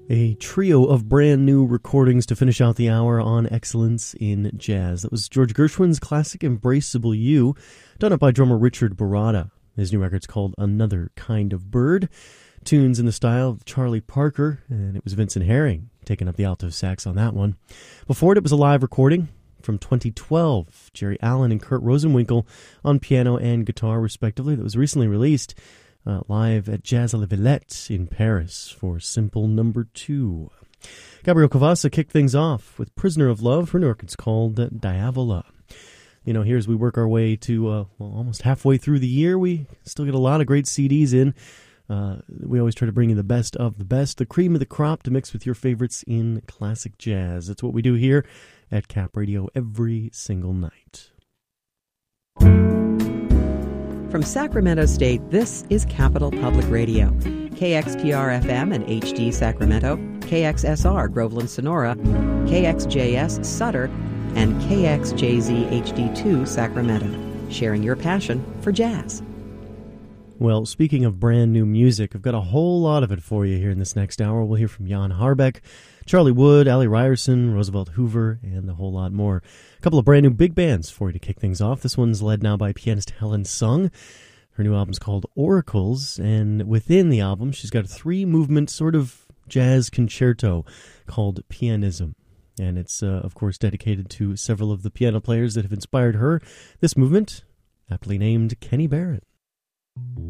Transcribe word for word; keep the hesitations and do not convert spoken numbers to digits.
A trio of brand new recordings to finish out the hour on excellence in jazz. That was George Gershwin's classic Embraceable You, done up by drummer Richard Baratta. His new record's called Another Kind of Bird. Tunes in the style of Charlie Parker, and it was Vincent Herring taking up the alto sax on that one. Before it, it was a live recording from twenty twelve. Jerry Allen and Kurt Rosenwinkel on piano and guitar, respectively, that was recently released Uh, live at Jazz à la Villette in Paris for Simple Number Two. Gabriel Cavassa kicked things off with Prisoner of Love. Her new record's called Diavola. You know, here as we work our way to uh, well, almost halfway through the year, we still get a lot of great C Ds in. Uh, we always try to bring you the best of the best, the cream of the crop to mix with your favorites in classic jazz. That's what we do here at Cap Radio every single night. From Sacramento State, this is Capital Public Radio. K X P R F M and H D Sacramento, K X S R Groveland Sonora, K X J S Sutter, and K X J Z H D two Sacramento, sharing your passion for jazz. Well, speaking of brand new music, I've got a whole lot of it for you here in this next hour. We'll hear from Jan Harbeck, Charlie Wood, Ali Ryerson, Roosevelt Hoover, and a whole lot more. A couple of brand new big bands for you to kick things off. This one's led now by pianist Helen Sung. Her new album's called Oracles, and within the album, she's got a three-movement sort of jazz concerto called Pianism. And it's, uh, of course, dedicated to several of the piano players that have inspired her. This movement, aptly named Kenny Barrett.